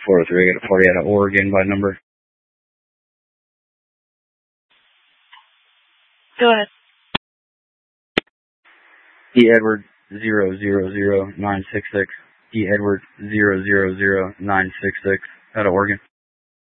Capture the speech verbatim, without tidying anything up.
four oh three, I got a party out of Oregon by number. Go ahead. E. Edward zero zero zero nine six six. E. Edward zero zero zero nine six six out of Oregon.